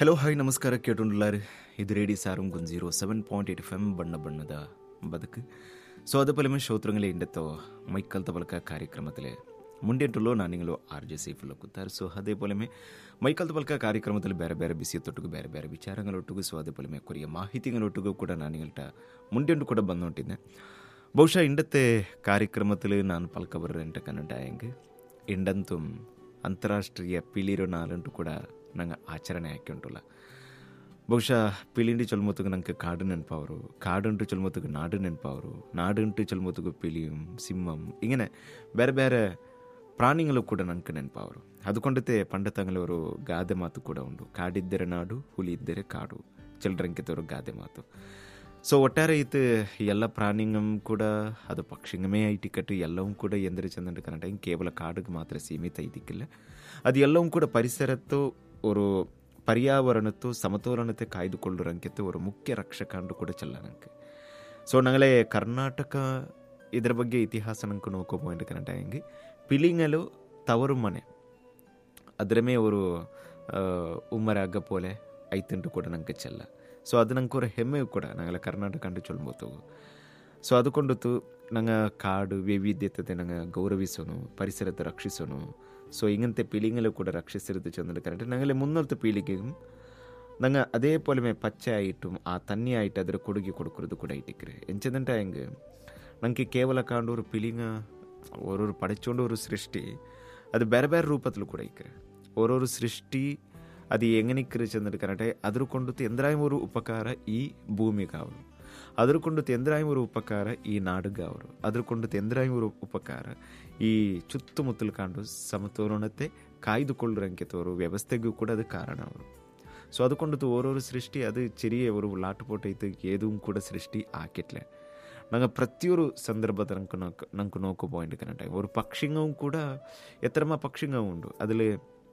Hello hi ನಮಸ್ಕಾರ ಕೇಟುಂಡ್ಲಾರು ಇದು ರೇಡಿ ಸಾರು ಗುಂಜೀರೋ 7.8 FM ಬಣ್ಣ ಬಣ್ಣದ ಬದುಕು. ಸೊ അതുപോലെ ശ്രോത്രങ്ങളെ ഇണ്ടത്തോ മൈക്കൽത്ത പലക്ക കാര്യക്രമത്തിൽ ಮುಂದೆಂಟುಲ್ಲೋ ನಾನಿಂಗಲೋ RJ ಸೇಫುಲ್ಲ ಕೂತಾರೆ. ಸೊ അതേപോലെ ಮೈಕಲ್ತ ಪಲಕ ಕಾರ್ಯಕ್ರಮದಲ್ಲಿ ಬೇರೆ ಬೇರೆ ಬಿಸಿಯತ್ತೊಟ್ಟಿಗೂ ಬೇರೆ ಬೇರೆ ವಿಚಾರಗಳೊಟ್ಟಿಗೂ ಸೊ അതേപോലെ ಕೊರಿಯ ಮಾಹಿತಿಗಳೊಟ್ಟಿಗೂ ಕೂಡ ನಾನಿಗಲ್ಟ ಮುಂದೆಂಟು ಕೂಡ ಬಂದುಂಟಿದ್ದೆ. ಬಹುಶಃ ಇಂಡತ್ತೆ ಕಾರ್ಯಕ್ರಮത്തിൽ ನಾನು ಪಲಕ ಬರ್ರೆಂಟ ಕನ್ನಡ ಹೆಂಗೆ ಇಂಡಂತು ಅಂತಾರಾಷ್ಟ್ರೀಯ ಪಿಲಿರೋ ನಾಲಂಟು ಕೂಡ ನಂಗೆ ಆಚರಣೆ ಹಾಕಿಂಟುಲ್ಲ. ಬಹುಶಃ ಪಿಲಿಂಡಿ ಚೊಲ್ಮೊತ್ತಿಗೆ ನಂಗೆ ಕಾಡು ನೆನಪವರು, ಕಾಡುಂಟು ಚೊಲ್ಮೊತ್ತಿಗೆ ನಾಡು ನೆನಪವರು, ನಾಡುಂಟು ಚೊಲ್ಮೊತ್ತಿಗೆ ಪಿಲಿಯಂ ಸಿಂಹಂ ഇങ്ങനെ ಬೇರೆ ಬೇರೆ ಪ್ರಾಣಿಗಳು ಕೂಡ ನಂಗೆ ನೆನಪವರು. അതുകൊണ്ടത്തെ പണ്ടത്തങ്ങളൊരു ಗಾದೆ ಮಾತು ಕೂಡ ಉಂಟು, ಕಾಡಿದ್ದರೆ ನಾಡು ಹುಲಿ ಇದ್ದರೆ ಕಾಡು ಚಿಲ್ಡ್ರಂಕಿತವರು ಗಾದೆ ಮಾತು. ಸೊ ಒಟ್ಟಾರೆ ಇದು ಎಲ್ಲ ಪ್ರಾಣಿಗಂ ಕೂಡ ಅದು ಪಕ್ಷಿಗಮೇ ಐಟಿಕಟ್ಟು ಎಲ್ಲವೂ ಕೂಡ ಎಂದರೆ ಚಂದಂಟ ಕನ್ನಡ ಹಿಂಗೆ ಕೇವಲ ಕಾಡಿಗೆ ಮಾತ್ರ ಸೀಮಿತ ಇದಕ್ಕಿಲ್ಲ. ಅದು ಎಲ್ಲವೂ ಕೂಡ ಪರಿಸರತ್ತು ஒரு ಪರ್ಯಾವರಣತ್ತು ಸಮತೋಲನತೆ ಕಾಯ್ದುಕೊಳ್ಳುರಂಕಿತ್ತು ஒரு ಮುಖ್ಯ ರಕ್ಷಕಂಡು ಕೂಡ ಚೆಲ್ಲ ನಂಗೆ. ಸೊ ഞങ്ങളെ ಕರ್ನಾಟಕ ಇದರ ಬಗ್ಗೆ ಇತಿಹಾಸ ನಂಗೆ ನೋಡ್ಕೋಬೋದು ಕನ್ನಡ ಹೆಂಗೆ ಪಿಲಿಂಗಲು ತವರು ಮನೆ ಅದರಮೇ ஒரு ಉಮ್ಮರಾಗ ಪೋಲೆ ಐತಂಟು ಕೂಡ ನಂಗೆ ಚೆಲ್ಲ. ಸೊ ಅದು ನಂಗೆ ஒரு ಹೆಮ್ಮೆಯು ಕೂಡ ഞങ്ങളെ ಕರ್ನಾಟಕ ಅಂಡು ಚೊಲ್ಬೋದು. ಸೊ അതുകൊണ്ടു ನಂಗೆ ಕಾಡು ವೈವಿಧ್ಯತೆ ನಂಗೆ ಗೌರವಿಸೋನು, ಪರಿಸರத்தை ರಕ್ಷಿಸೋನು. ಸೊ ഇങ്ങനത്തെ പീലിങ്ങൽ ಕೂಡ ರಕ್ಷಿಸಿರೋದು ಚೆಂದ ಕರೆಕ್ಟ್. ഞങ്ങളെ മുന്നത്തെ പീലിക്കും ഞങ്ങൾ അതേപോലെ പച്ചയായിട്ടും ആ തന്നെയായിട്ട് അതിൽ കൊടുക്കി കൊടുക്കുന്നത് കൂടെ ഇട്ടിക്കറ് ಎಂಚದಂಟ ಹೆಂಗೆ ನಂಗೆ ಕೇವಲ ಕಾಂಡು ഒരു പീലിങ്ങ ഓരോരു പഠിച്ചുകൊണ്ട് ഒരു സൃഷ്ടി ಅದು ಬೇರೆ ಬೇರೆ ರೂಪದಲ್ಲೂ ಕೂಡ ಇಕ್ಕರೆ ಓರೋರು ಸೃಷ್ಟಿ ಅದು ಹೆಂಗನಿಕ್ಕರು ಚೆಂದ ಕರೆಕ್ಟ್. ಅದ್ರ ಕೊಂಡು ಎಂದ್ರಾಯ ഒരു ಉಪಕಾರ ಈ ಭೂಮಿಗೆ ಅವರು, ಅದ್ರ ಕೊಂಡು ಎಂದ್ರಾಯ ഒരു ಉಪಕಾರ ಈ ನಾಡಿಗೆ ಅವರು, ಅದ್ರ ಕೊಂಡು ಎಂದ್ರಾಯ ഒരു ಉಪಕಾರ ಈ ಚುತ್ತಮುತ್ತಲು ಕಾಂಡು ಸಮತೋಲನತೆ ಕಾಯ್ದುಕೊಳ್ಳುರಂಕಿತವರು ವ್ಯವಸ್ಥೆಗೂ ಕೂಡ ಅದು ಕಾರಣ ಅವರು. ಸೊ അതുകൊണ്ട് ഓരോരു സൃഷ്ടി അത് ചെറിയ ഒരു ലാട്ട് പോട്ടൈത്ത് ഏതും ಕೂಡ ಸೃಷ್ಟಿ ಆಕಿಟ್ಲೆ ನಂಗೆ ಪ್ರತಿಯೊರು ಸಂದರ್ಭದ ನಂಗೆ ನೋಕೋ ಪಾಯಿಂಟ್ ಕರೆಕ್ಟ್. ഒരു പക്ഷിങ്ങവും ಕೂಡ എത്രമാ പക്ഷിങ്ങവും ഉണ്ട് അതിൽ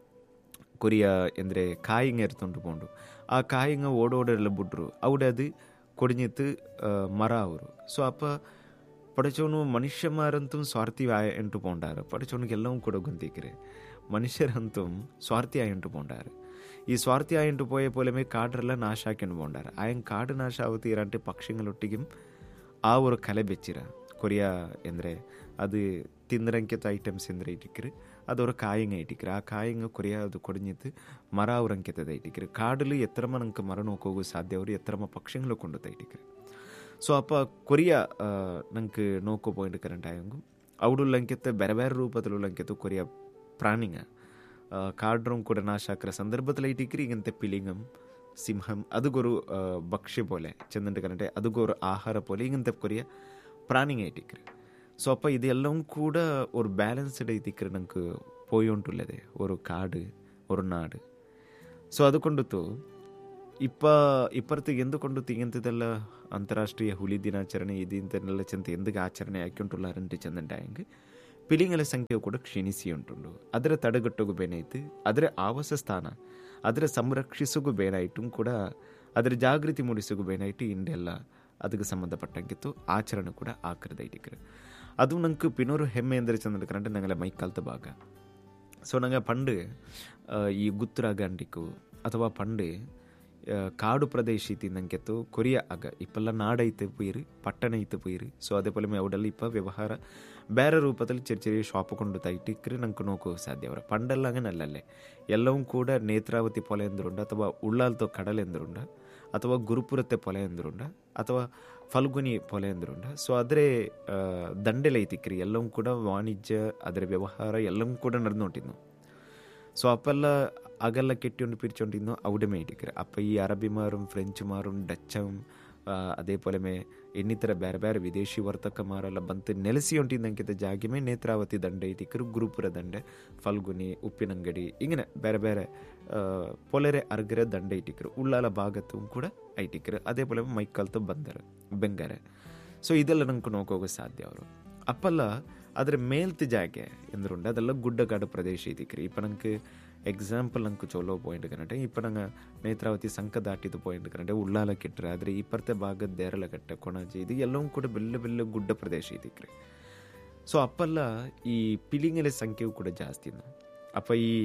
ಕೊರಿಯ ಎಂದರೆ ಕಾಯಿಂಗ ಎರ್ತುಂಟು ಪೋಂಡು ಆ ಕಾಯಿಂಗ ಓಡೋಡೆಲ್ಲ ಬಿಟ್ರು അവിടെ ಅದು ಕೊಡಿഞ്ഞിತ್ತು ಮರ ಅವರು. ಸೊ ಅಪ್ಪ ಪಡಚೋನು ಮನುಷ್ಯಮಾರಂತೂ ಸ್ವಾರ್ಥಿ ಎಂಟು ಪೋಂಡಾರು, ಪಡಚೋನಿಗೆ ಎಲ್ಲವೂ ಕೂಡ ಗೊಂತಿಕ್ರೆ ಮನುಷ್ಯರಂತೂ ಸ್ವಾರ್ಥಿ ಆಯಂಟು ಪೋಂಡಾರು. ಈ ಸ್ವಾರ್ಥಿ ಆಯಂಟು പോയ പോലെ ಕಾಡ್ರೆಲ್ಲ ನಾಶ ಹಾಕೊಂಡು ಪೋಂಡಾರು. ಆಯಂಗೆ ಕಾಡು ನಾಶ ಆಗುತ್ತೀರಂటే ಪಕ್ಷಿಗಳೊಟ್ಟಿಗೆ ಆ ஒரு ಕಲೆ ಬೆಚ್ಚಿರ ಕೊರಿಯ ಎಂದರೆ ಅದು ತಿಂದ್ರಂಕಿತ ಐಟಮ್ಸ್ ಎಂದರೆ ಇಟ್ಟಿಕ್ರು ಅದೊರು ಕಾಯಿಂಗ ಇಟ್ಟಿಕ್ರು. ಆ ಕಾಯಿಂಗ ಕೊರಿಯ ಅದು ಕೊಡಿഞ്ഞിತ್ತು ಮರ ಅವ್ರಂಕಿತದ ಇಟ್ಟಿಕ್ರು. ಕಾಡಲು ಎತ್ತರಮ ನಂಗೆ ಮರ ನೋಕೋಗು ಸಾಧ್ಯ ಅವರು ಎತ್ತರಮ ಪಕ್ಷಿಗಳು ಕೊಂಡುತ್ತ ಇಟ್ಟಿಕ್ರು. ಸೊ ಅಪ್ಪ ಕೊರಿಯ ನಂಗೆ ನೋಕೋ ಪಾಯಿಂಟ್ ಕರೆಂಟ್ ಆಯಂಗು ಅವಡುಲ್ಲಂಕಿತ ಬೇರೆ ಬೇರೆ ರೂಪದಲ್ಲಂಕಿತ್ತು ಕೊರಿಯ ಪ್ರಾಣಿಗ ಕಾಡ್ರೂ ಕೂಡ ನಾಶ ಹಾಕಿರೋ ಸಂದರ್ಭದಲ್ಲಿ ಇಟ್ಟಿಕ್ರು. ಈಗಂತೆ ಪಿಲಿಂಗಂ ಸಿಂಹಂ അതുകൊരു ഭക്ഷ്യ പോലെ ചെന്നിട്ട് കണ്ടിട്ട് അതുകൊരു ആഹാര പോലെ ഇങ്ങനത്തെ കൊറിയ പ്രാണിങ്ങ ഇട്ടിക്കറ്. ಸೊ ಅಪ್ಪ ಇದೆಲ್ಲವೂ ಕೂಡ ஒரு ಬ್ಯಾಲೆನ್ಸ್ಡ್ ಐತಿಕ್ರೆ ನಂಗೆ ಪೋಯುಂಟುಲ್ಲದೆ ஒரு ಕಾಡು ஒரு ನಾಡು. ಸೊ അതുകൊണ്ടു ಇಪ್ಪರ್ತಿಗೆ ಎಂದುಕೊಂಡು ಇಂಥದ್ದೆಲ್ಲ ಅಂತಾರಾಷ್ಟ್ರೀಯ ಹುಲಿ ದಿನಾಚರಣೆ ಇದು ಇಂಥನ್ನೆಲ್ಲ ಚೆಂದ ಎಂದಿಗೆ ಆಚರಣೆ ಆಯ್ಕೊಂಡುಳ್ಳಾರಂತೆ ಚೆಂದಂಟಾಯಂಗೆ ಪಿಲಿಂಗಲ ಸಂಖ್ಯೆಯು ಕೂಡ ಕ್ಷೀಣಿಸಿ ಉಂಟುಂಡು. ಅದರ ತಡೆಗಟ್ಟುಗೂ ಬೇನಾಯ್ತು, ಅದರ ಆವಾಸ ಸ್ಥಾನ ಅದರ ಸಂರಕ್ಷಿಸುಗೂ ಬೇನಾಯಿತು ಕೂಡ ಅದರ ಜಾಗೃತಿ ಮೂಡಿಸುಗೂ ಬೇನಾಯಿತು. ಇಂಡೆಲ್ಲ ಅದಕ್ಕೆ ಸಂಬಂಧಪಟ್ಟಂಗಿತ್ತು ಆಚರಣೆ ಕೂಡ ಆಕರದ ಇಟ್ಟಿಕ್ರೆ. ಅದು ನಂಗೆ ಪಿನೋರು ಹೆಮ್ಮೆ ಎಂದರೆ ಚೆಂದ ಕರೆಂಟ್ ನಂಗೆಲ್ಲ ಮೈಕಾಲ್ತ ಭಾಗ. ಸೊ ನಂಗೆ ಪಂಡು ಈ ಗುತ್ತುರಾಗ ಅಂಡಿಕು ಅಥವಾ ಪಂಡು ಕಾಡು ಪ್ರದೇಶ ಇತ್ತು ನಂಗೆತ್ತು ಕೊರಿಯ ಆಗ ಇಪ್ಪೆಲ್ಲ ನಾಡೈತೆ ಪೋಯಿರು ಪಟ್ಟಣ ಐತೆ ಪೋಯಿರು. ಸೊ അതേപോലെ അവിടെಲ್ಲ ഇപ്പം വ്യവഹാര ಬೇರೆ ರೂಪದಲ್ಲಿ ചെറിയ ഷോപ്പ് കൊണ്ട് തൈറ്റിക്കറ് നമുക്ക് നോക്കുക സാധ്യ അവരെ. പണ്ടെല്ലാം അങ്ങനല്ലല്ലേ, ಎಲ್ಲವೂ ಕೂಡ ನೇತ್ರಾವತಿ ಪೊಲೆ ಎಂದರುಂಡ ಅಥವಾ ಉಳ್ಳಾಲ್ತೋ ಕಡಲೆ ಎಂದರುಂಡ ಅಥವಾ ಗುರುಪುರത്തെ ಪೊಲೆ ಎಂದರುಂಡ ಅಥವಾ ಫಲ್ಗುನಿ ಪೊಲೆ ಎಂದರುಂಡ. ಸೊ ಆದರೆ ದಂಡೆಲೆ ಐತಿಕ್ರಿ ಎಲ್ಲವೂ ಕೂಡ ವಾಣಿಜ್ಯ ಅದರ ವ್ಯವಹಾರ ಎಲ್ಲವೂ ಕೂಡ ನಡೆದುಕೊಂಡಿದ್ದು. ಸೊ ಅಪ್ಪೆಲ್ಲ അകല്ല കെട്ടിക്കൊണ്ട് പിരിച്ചുകൊണ്ടിരുന്നു അവിടെ മേടിക്കറ്. അപ്പം ഈ അറബിമാരും ഫ്രഞ്ചുമാരും ഡച്ചും അതേപോലെ ಇನ್ನಿತರ ಬೇರೆ ಬೇರೆ ವಿದೇಶಿ ವರ್ತಕಮಾರೆಲ್ಲ ಬಂತು ನೆಲೆಸಿಯೊಂಟಿದ್ದಂಕಿಂತ ಜಾಗಿಮೇ ನೇತ್ರಾವತಿ ದಂಡೆ ಐತಿಕ್ಕರು, ಗುರುಪುರ ದಂಡೆ, ಫಲ್ಗುನಿ, ಉಪ್ಪಿನಂಗಡಿ ಹಿಂಗೆ ಬೇರೆ ಬೇರೆ ಪೊಲೆರೆ ಅರ್ಗರೆ ದಂಡೆ ಇಟ್ಟಿಕ್ಕರು. ಉಳ್ಳಾಲ ಭಾಗತ್ತೂ ಕೂಡ ಐಟಿಕ್ಕರು. അതേപോലെ ಮೈಕಲ್ತು ಬಂದರು ಬೆಂಗರೆ. ಸೊ ಇದೆಲ್ಲ ನಂಗೆ ನೋಕೋಗೋ ಸಾಧ್ಯ ಅವರು. ಅಪ್ಪಲ್ಲ ಅದರ ಮೇಲ್ತು ಜಾಗೆ ಎಂದ್ರುಂಡೆ ಅದೆಲ್ಲ ಗುಡ್ಡಗಾಡು ಪ್ರದೇಶ ಇದಿಕ್ರಿ. ಇപ്പം ನಂಗೆ ಎಕ್ಸಾಂಪಲ್ ನಂಗೆ ಚೊಲೋ ಪಾಯಿಂಟ್ ಕನ್ನಡ ಇപ്പം ನಂಗೆ ನೇತ್ರಾವತಿ ಸಂಕ ದಾಟಿದ ಪಾಯಿಂಟ್ ಕನ್ನಡ ಉಳ್ಳಾಲ ಕೆಟ್ಟರೆ ಆದರೆ ಇಪ್ಪರ್ತೆ ಭಾಗದ ದೇರಳಗಟ್ಟೆ ಕೊಣಾಜಿ ಇದು ಎಲ್ಲವೂ ಕೂಡ ಬೆಲ್ಲ ಬೆಲ್ಲ ಗುಡ್ಡ ಪ್ರದೇಶ ಇದಿಕ್ರಿ. ಸೊ ಅಪ್ಪಲ್ಲ ಈ ಪಿಲಿಂಗಲೆ ಸಂಖ್ಯೆಯು ಕೂಡ ಜಾಸ್ತಿನ ಅಪ್ಪ ಈ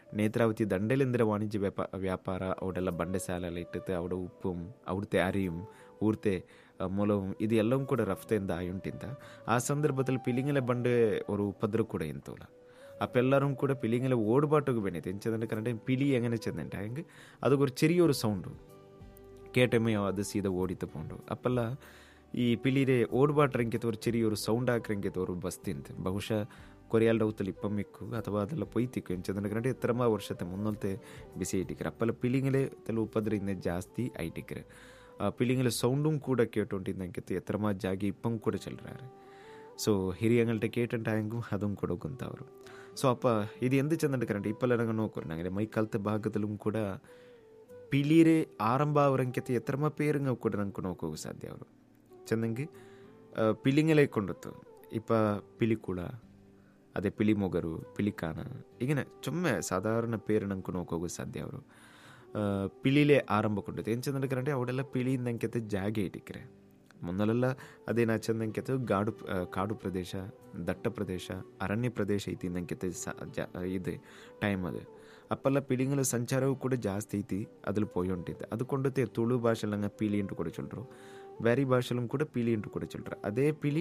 നേത്രാവതി ദണ്ടേലെന്തിര വാണിജ്യ വ്യാപാര അവിടെല്ലാം ബണ്ടശാല ഇട്ടിട്ട് അവിടെ ഉപ്പും അവിടുത്തെ അരിയും ഊർത്തെ ಮೂಲവും ಇದು ಎಲ್ಲವೂ ಕೂಡ ರಫ್ತೆಯಿಂದ ಆಯುಂಟಿಂದ ಆ ಸಂದರ್ಭದಲ್ಲಿ ಪಿಲಿಂಗಲೆ ಬಂಡೆ ഒരു ಉಪದ್ರ ಕೂಡ ಎಂತೋಲ್ಲ അപ്പെല്ലാവരും കൂടെ പിലിങ്ങനെ ഓടുപാട്ടൊക്കെ വേണ്ടിയിട്ട് ചെന്നിട്ട് കറണ്ട് പിലി എങ്ങനെ ചെന്നിട്ടായെങ്കിൽ അതൊക്കെ ഒരു ചെറിയൊരു സൗണ്ട് കേട്ടമയോ അത് സീത ഓടിത്ത് പോണ്ടു അപ്പല്ല ഈ പിലിരെ ഓടുപാട്ടിറങ്ങിയത് ഒരു ചെറിയൊരു സൗണ്ട് ആക്കിറങ്ങിയത് ഒരു ಬಸ್ತಿಂತ ಬಹುಶಃ ಕೊರಿಯಾಲ್ ಡೌತಲ್ಲಿ ಇಪ್ಪ ಮಿಕ್ಕು ಅಥವಾ ಅದೆಲ್ಲ ಪೊಯ್ತಿಕ್ಕು ಎಂಚಂದ್ರೆ ಕರೆಂಟ್ ಎತ್ತರಮ ವರ್ಷത്തെ മുന്നോlte ಬಿಸಿ ಇಟ್ಟಿಕ್ರೆ ಅಪ್ಪಲ್ಲ ಪಿಲಿಂಗಲೆ ತಲೆ ಉಪದ್ರ ಇನ್ನ ಜಾಸ್ತಿ ಐಟಿಕ್ರೆ പിള്ളിങ്ങനെ സൗണ്ടും കൂടെ കേട്ടോണ്ടിരുന്നെങ്കിൽ എത്രമാ ജാഗി ഇപ്പം കൂടെ ചെല്ലുறாரு ஸோ ಹಿರಿಯங்கள்ட்ட கேட்டுட்டாயங்கும் அதுவும் கூட குந்தವರು ஸோ அப்போ இது எந்த ಚೆಂದಂತ ಕರೆಂಟ್ ಇಪ್ಪಲ್ಲ ನಂಗೆ ನೋಡ್ಕೊರು ನಂಗೆ ಮೈ ಕಲ್ತ ಭಾಗದಲ್ಲೂ ಕೂಡ ಪಿಲಿರೆ ಆರಂಭ ಅವರಂಕಿತ ಎತ್ತರಮ ಪೇರುಂಗ ಕೂಡ ನಂಗೆ ನೋಕೋಗು ಸಾಧ್ಯ ಅವರು ಚೆಂದಂಗೆ ಪಿಲಿಂಗಲೇ ಕೊಂಡತ್ತು ಇಪ್ಪ ಪಿಲಿಕುಳ ಅದೇ ಪಿಲಿ ಮೊಗರು ಪಿಲಿಕಾನ ಈಗಿನ ಚೊಮ್ಮೆ ಸಾಧಾರಣ ಪೇರು ನಂಗೆ ನೋಕೋಗು ಸಾಧ್ಯ ಅವರು ಪಿಲಿಲೇ ಆರಂಭ ಕೊಂಡಿತ್ತು ಏನು ಚಂದ ಕರೆಂಟ್ ಅವಡೆಲ್ಲ ಪಿಳಿಯಿಂದಂಕೆತ್ತು ಜಾಗೆ ಇಟ್ಟಿಕ್ರೆ ಮೊದಲೆಲ್ಲ ಅದೇನು ಚಂದಂಕೆತ್ತು ಕಾಡು ಪ್ರದೇಶ ದಟ್ಟ ಪ್ರದೇಶ ಅರಣ್ಯ ಪ್ರದೇಶ ಐತಿಂದಂಕೆತ್ತು ಇದು ಟೈಮ್ ಅದು ಅಪ್ಪೆಲ್ಲ ಪಿಳಿಗಳ ಸಂಚಾರವೂ ಕೂಡ ಜಾಸ್ತಿ ಐತಿ ಅದ್ರಲ್ಲಿ ಪೋಯಿ ಹೊಂಟಿತ್ತು ಅದು ಕೊಂಡತೆ ತುಳು ಭಾಷೆಲಂಗ ಪೀಲಿ ಇಂಟು ಕೂಡ ಚೊಲ್ರು ಬೇರೆ ಭಾಷೆಲೂ ಕೂಡ ಪೀಲಿ ಇಂಟು ಕೂಡ ಚೊಲ್ರು ಅದೇ ಪಿಲಿ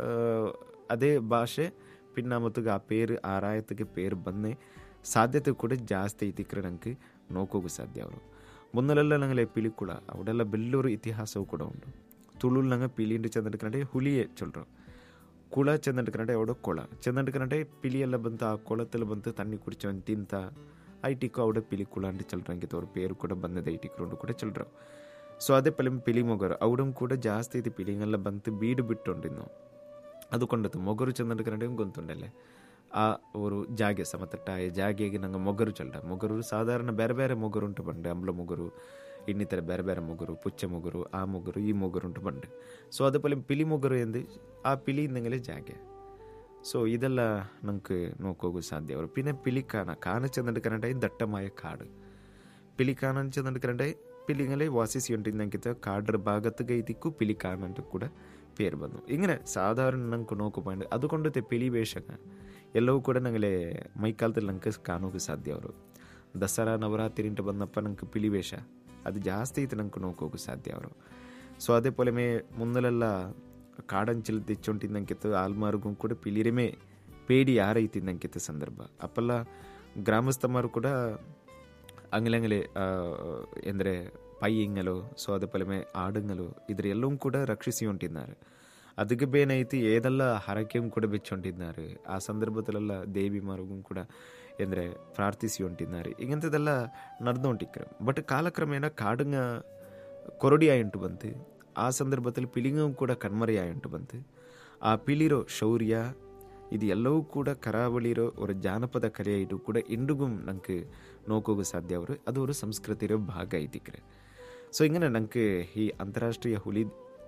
ಅದೇ ಭಾಷೆ ಪಿನ್ನಾಮತ್ತಿಗೆ ಆ ಪೇರು ಆ ರಾಯತ್ತಿಗೆ ಪೇರು ಬಂದೇ ಸಾಧ್ಯತೆ ಕೂಡ ಜಾಸ್ತಿ ಐತಿಕ್ರೆ ನಂಗೆ ನೋಕೋಗು ಸಾಧ್ಯ ಅವರು ಮುಂದಲೆಲ್ಲ ನಂಗೆ ಪಿಲಿಕುಳ ಅವಡೆಲ್ಲ ಬೆಲ್ಲೂರು ಇತಿಹಾಸವೂ ಕೂಡ ಉಂಟು ತುಳು ನಂಗೆ ಪಿಲಿಂಡು ಚಂದಂಡ್ಕಂಡೆ ಹುಲಿಯೇ ಚೊಲ್ರು ಕುಳ ಚಂದಂಡ್ಕಂಡೆ ಅವಡ ಕೊಳ ಚಂದಂಡ್ಕಂಡೆ ಪಿಲಿಯೆಲ್ಲ ಬಂತು ಆ ಕೊಳತೆಲ್ಲ ಬಂತು ತಣ್ಣಿ ಕುಡಿಚವನ್ ತಿಂತ ಐಟಿಕ್ಕು ಅವಡ ಪಿಲಿಕುಳ ಅಂಟು ಚಲ್ರಂಗಿತ್ತು ಅವ್ರ ಪೇರು ಕೂಡ ಬಂದದ ಐಟಿಕ್ರು ಕೂಡ ಚಲ್ರು ಸೊ ಅದೇ ಪಲಿ ಪಿಲಿ ಮೊಗರು ಅವಡಂ ಕೂಡ ಜಾಸ್ತಿ ಐತಿ ಪಿಲಿಂಗೆಲ್ಲ ಬಂತು ಬೀಡು ಬಿಟ್ಟುಂಡಿನ್ನು ಅದು ಕೊಂಡತ್ತು ಮೊಗರು ಚಂದಂಡ್ಕಂಡೆ ಗೊಂತುಂಡಲ್ಲೇ ಆ ഒരു ಜಾಗೆ ಸಮತಟ್ಟಾಯ ಜಾಗೆಗೆ ನಂಗೆ ಮೊಗರು ಚಲ್ಡ ಮೊಗರು ಸಾಧಾರಣ ಬೇರೆ ಬೇರೆ ಮೊಗರು ಉಂಟು ಬಂಡೆ ಅಂಬ್ಲ ಮೊಗರು ಇನ್ನಿತರ ಬೇರೆ ಬೇರೆ ಮೊಗರು ಪುಚ್ಚ ಮೊಗರು ಆ ಮೊಗರು ಈ ಮೊಗರು ಉಂಟು ಬಂಡೆ ಸೊ അതുപോലെ പിലി ಮೊಗರು ಎಂದು ಆ പിലി ಇಂದಂಗಲೇ ಜಾಗೆ ಸೊ ಇದೆಲ್ಲ ನಂಗೆ ನೋಕೋಗು ಸಾಧ್ಯ ಅವರು പിന്നെ പിലിക്കാന കാന ചെന്നിട്ട് കരണ്ടായി ദട്ടമായ കാട് പിലിക്കാന ചെന്നിട്ട് കരണ്ടായി പിലിങ്ങളെ ವಾಸಿಸಿಯುಂಟಿದ್ದಂಕಿತ ಕಾಡರ ಭಾಗತ್ತಿಗೆ ಐತಿಕ್ಕು ಪಿಲಿಕಾನ ಅಂತ ಕೂಡ പേര് ಬಂದು ഇങ്ങനെ സാധാരണ ನಂಗೆ ನೋಕೋಪಾಯಿಂಟ್ അതുകൊണ്ടത്തെ പിലി ವೇಷಗ ಎಲ್ಲವೂ ಕೂಡ ನಂಗೆ ಮೈಕಾಲದಲ್ಲಿ ನಂಗೆ ಕಾಣೋಕೆ ಸಾಧ್ಯ ಅವರು ದಸರಾ ನವರಾತ್ರಿ ಇಂಟ ಬಂದಪ್ಪ ನಂಗೆ ಪಿಲಿ ವೇಷ ಅದು ಜಾಸ್ತಿ ಐತೆ ನಂಗೆ ನೋಕೋಕೆ ಸಾಧ್ಯ ಅವರು ಸೊ ಅದೇ ಪೊಲೆ ಮುಂದಲೆಲ್ಲ ಕಾಡಂಚಲ್ ತೆಚ್ಚೊಂಟಿದ್ದಂಕಿತ್ತು ಆಲ್ಮಾರ್ಗೂ ಕೂಡ ಪಿಲಿರಿಮೆ പേടി ആരൈത്തിದ್ದಂಕಿತ್ತು ಸಂದರ್ಭ ಅಪ್ಪಲ್ಲ ಗ್ರಾಮಸ್ಥಮಾರು ಕೂಡ ಅಂಗಲಂಗಲೆ ಎಂದರೆ ಪೈಯಿಂಗಲು ಸೊ ಅದೇ ಪೊಲೆ ಆಡುಂಗಲು ಇದ್ರ ಎಲ್ಲವೂ ಕೂಡ ರಕ್ಷಿಸಿ ಹೊಂಟಿದ್ದಾರೆ ಅದಕ್ಕೆ ಬೇನೈತಿ ಏದೆಲ್ಲ ಹರಕೆಯೂ ಕೂಡ ಬೆಚ್ಚೊಂಟಿದ್ದಾರೆ ಆ ಸಂದರ್ಭದಲ್ಲೆಲ್ಲ ದೇವಿಮಾರಿಗೂ ಕೂಡ ಎಂದರೆ ಪ್ರಾರ್ಥಿಸಿ ಹೊಂಟಿದ್ದಾರೆ ಈಗಂಥದ್ದೆಲ್ಲ ನಡೆದು ಹೊಂಟಿಕ್ರೆ ಬಟ್ ಕಾಲಕ್ರಮೇಣ ಕಾಡುಂಗ ಕೊರಡಿಯಾಯುಂಟು ಬಂತು ಆ ಸಂದರ್ಭದಲ್ಲಿ ಪಿಲಿಂಗೂ ಕೂಡ ಕಣ್ಮರೆಯಾಯುಂಟು ಬಂತು ಆ ಪಿಲಿರೋ ಶೌರ್ಯ ಇದು ಎಲ್ಲವೂ ಕೂಡ ಕರಾವಳಿರೋ ஒரு ಜಾನಪದ ಕಲೆಯಾಯಿತು ಕೂಡ ಇಂಡಿಗೂ ನಂಗೆ ನೋಕೋಗು ಸಾಧ್ಯ ಅವರು ಅದು ഒരു ಸಂಸ್ಕೃತಿರೋ ಭಾಗ ಐತಿಕ್ರೆ ಸೊ ಹಿಂಗೆ ನಂಗೆ ಈ ಅಂತಾರಾಷ್ಟ್ರೀಯ ಹುಲಿ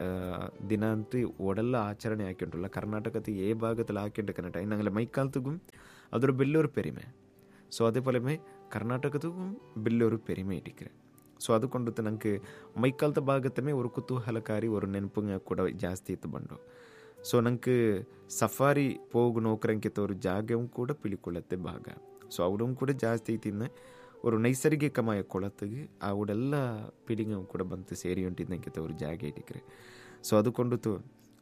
ದಿನ ಅಂತೂ ಓಡೆಲ್ಲ ಆಚರಣೆ ಹಾಕಿಂಟಲ್ಲ ಕರ್ನಾಟಕದ ಏ ಭಾಗದಲ್ಲಿ ಹಾಕಿಂಟ ಕನ್ನಡ ನಂಗೆ ಮೈಕಾಲ್ತಿಗೂ ಅದರ ಬೆಲ್ಲೂರು ಪೆರಿಮೆ ಸೊ ಅದೇ ಪೊಲೆ ಕರ್ನಾಟಕದಿಗೂ ಬೆಲ್ಲೂರು ಪೆರಿಮೆ ಇಟ್ಟಿಕ್ರೆ ಸೊ ಅದು ಕೊಂಡತ್ತು ನಂಗೆ ಮೈಕಾಲ್ತ ಭಾಗತ್ತಮೇ ஒரு ಕುತೂಹಲಕಾರಿ ஒரு ನೆನಪುಂಗ ಕೂಡ ಜಾಸ್ತಿ ಇತ್ತು ಬಂಡು ಸೊ ನಂಗೆ ಸಫಾರಿ ಹೋಗು ನೋಕರಂಕಿತ ஒரு ಜಾಗವೂ ಕೂಡ ಪಿಲಿಕೊಳ್ಳತ್ತೆ ಭಾಗ ಸೊ ಅವಡೂ ಕೂಡ ಜಾಸ್ತಿ ತಿನ್ನ ஒரு ನೈಸರ್ಗಿಕಮಯ ಕೊಳತ್ತಿಗೆ ಅವಡೆಲ್ಲ ಪಿಲಿಂಗ ಕೂಡ ಬಂತು ಸೇರಿ ಹೊಂಟಿದ್ದಂಕಿತ ஒரு ಜಾಗ ಇಟ್ಟಿಕ್ರೆ ಸೊ ಅದು ಕೊಂಡತು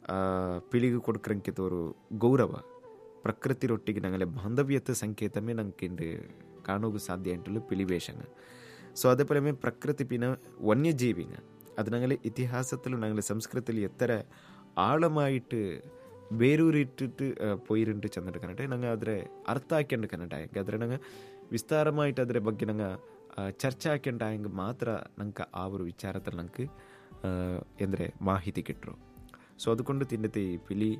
ಪಿಲಿಗೆ ಕೊಡ್ಕರಂಕಿತ ஒரு ಗೌರವ ಪ್ರಕೃತಿರೊಟ್ಟಿಗೆ ನಂಗೆ ಬಾಂಧವ್ಯತೆ ಸಂಕೇತಮೇ ನಂಗೆ ಕಾಣೋಗು ಸಾಧ್ಯ ಉಂಟಲ್ಲ ಪಿಲಿವೇಷನ ಸೊ അതേ പോലെ പ്രകൃതി പിന്നെ വന്യജീവിങ്ങ അത് ഞങ്ങളെ ഇതിഹാസത്തിലും ഞങ്ങളെ സംസ്കൃതിയിലും എത്ര ആഴമായിട്ട് ಬೇರೂರಿಟ್ಟಿಟ್ಟು ಪೊಯ್ರಿಂಟು ಚಂದ ಕನ್ನಡ ನಂಗೆ ಅದರ ಅರ್ಥ ಹಾಕ್ಯಂಡು ಕನ್ನಡ ಹೆಂಗೆ ಆದರೆ ನಂಗೆ ವಿಸ್ತಾರಮಾയിട്ട് ಅದರ ಬಗ್ಗೆ ನಂಗೆ ಚರ್ಚೆ ಹಾಕ್ಯಂಡು ಹೆಂಗೆ ಮಾತ್ರ ನಂಗೆ ಆ ಒಂದು ವಿಚಾರದಲ್ಲಿ ನಂಗೆ ಎಂದರೆ ಮಾಹಿತಿ ಕಿಟ್ಟರು ಸೊ അതുകൊണ്ട് ತಿನ್ನತಿ ಪಿಲಿ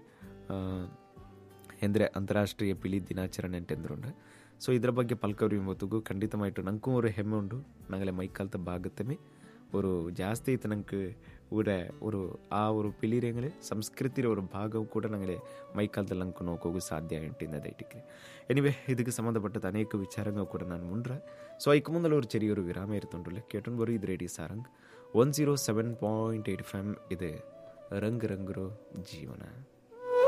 ಎಂದರೆ ಅಂತಾರಾಷ್ಟ್ರೀಯ ಪಿಲಿ ದಿನಾಚರಣೆ ಅಂತೆಂದ್ರುಂಡು ಸೊ ಇದರ ಬಗ್ಗೆ ಪಲ್ಕವ್ರಿ ಮೊತ್ತಗೂ ಖಂಡಿತಮಾಯಿಟ್ಟು ನಂಗೂ ಒಂದು ಹೆಮ್ಮೆ ಉಂಟು ನಂಗೆ ಮೈಕಾಲ್ತ ಭಾಗತ್ತಮೇ ഒരു ಜಾಸ್ತಿ ಐತೆ ನಂಗೆ ഒരു ആ ഒരു ಪಿಲಿರೆಂಗಲೆ ಸಂಸ್ಕೃತಿಯ ഒരു ಭಾಗವೂ ಕೂಡ ನಂಗೆ ಮೈಕಾಲದಲ್ಲಿ ನಂಗೆ ನೋಕೋಗು ಸಾಧ್ಯ ಉಂಟಿದ್ದೈಟಿಕ್ಕೆ എനിവേ ಇದಕ್ಕೆ ಸಂಬಂಧಪಟ್ಟದ ಅನೇಕ ವಿಚಾರಗಳು ಕೂಡ ನಾನು ಮುಂಡ್ರೆ ಸೊ ಐಕ್ ಮುಂದಲ್ಲ ഒരു ചെറിയൊരു വിരാമം ഇരുത്തുണ്ടല്ലേ കേട്ടോണ്ട് വരും ഇത് റേഡിയോ സാರಂಗ್ 107.85 ഇത് ರಂಗ್ ರಂಗ್ರೋ ಜೀವನ.